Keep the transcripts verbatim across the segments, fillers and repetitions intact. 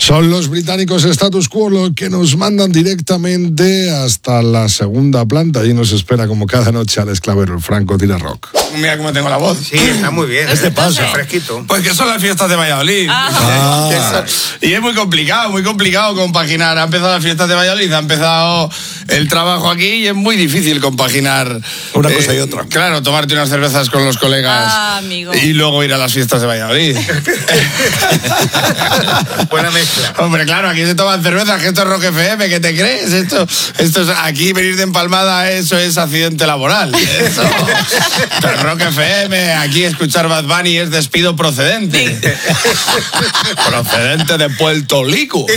Son los británicos Status Quo los que nos mandan directamente hasta la segunda planta. Allí nos espera como cada noche al esclavero, el Franco Tira Rock. Mira cómo tengo la voz. Sí, está muy bien. Este pasa. Fresquito. Pues que son las fiestas de Valladolid. Ah. Que son- y es muy complicado, muy complicado compaginar. Ha empezado las fiestas de Valladolid, ha empezado el trabajo aquí y es muy difícil compaginar una cosa y otra. Claro, tomarte unas cervezas con los colegas Ah, amigo. y luego ir a las fiestas de Valladolid. Buena mezcla. Hombre, claro, aquí se toman cervezas, que esto es Rock F M, ¿qué te crees? Esto, esto es, aquí venir de empalmada, eso es accidente laboral. Eso. Pero Rock F M, aquí escuchar Bad Bunny es despido procedente. Procedente de Puerto Rico.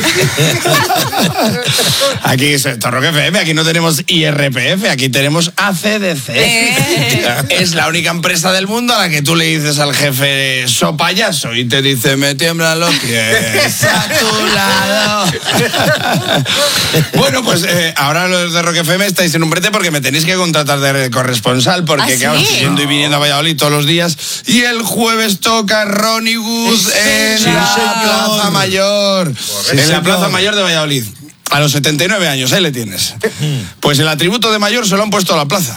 Aquí es esto, Rock F M, aquí no tenemos I R P F, aquí tenemos A C D C. Eh. Es la única empresa del mundo a la que tú le dices al jefe, so payaso, y te dice, me tiemblan los pies a tu lado. Bueno, pues eh, ahora los de Rock F M estáis en un brete porque me tenéis que contratar de corresponsal, porque ¿Ah, claro, sí? estoy yendo y viniendo a Valladolid todos los días, y el jueves toca Ronnie Wood en Sí, la señor. Plaza Mayor. Sí, en la señor. Plaza Mayor de Valladolid. A los setenta y nueve años, ahí le tienes. Pues el atributo de mayor se lo han puesto a la plaza.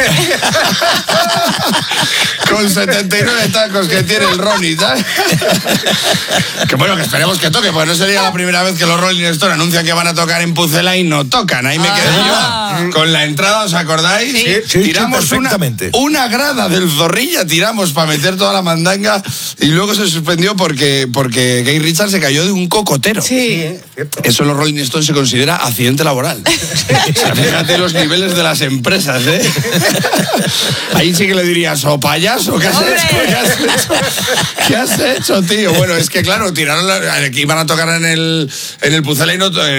Con setenta y nueve tacos que tiene el Ronnie, ¿sabes? Que bueno, que esperemos que toque, porque no sería la primera vez que los Rolling Stones anuncian que van a tocar en Pucela y no tocan. Ahí me quedé Ah. yo. Con la entrada, ¿os acordáis? Sí. Sí, sí, tiramos una, perfectamente. una grada del Zorrilla, tiramos para meter toda la mandanga y luego se suspendió porque, porque Gay Richard se cayó de un cocotero. Sí. Eso en los Rolling Stones se considera accidente laboral. O sea, fíjate los niveles de las empresas, ¿eh? Ahí sí que le dirías, o payaso, ¿qué has ¡Hombre! hecho? ¿Qué has hecho? ¿Qué has hecho, tío? Bueno, es que claro, tiraron la, que iban a tocar en el, en el Pucela y no,